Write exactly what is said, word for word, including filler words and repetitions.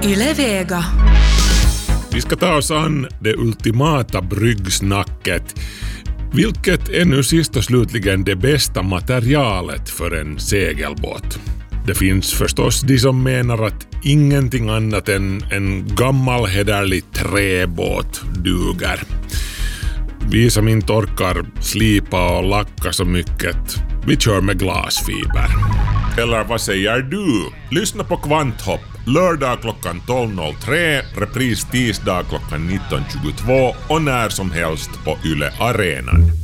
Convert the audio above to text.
Yle Vega. Vi ska ta oss an det ultimata bryggsnacket. Vilket är nu sist och slutligen det bästa materialet för en segelbåt? Det finns förstås de som menar att ingenting annat än en gammal hederlig träbåt duger. Vi som inte orkar slipa och lacka så mycket, vi kör med glasfiber. Eller vad säger du? Lyssna på Kvanthopp, lördag klockan tolv noll tre, repris tisdag klockan nitton tjugotvå och när som helst på Yle Arenan.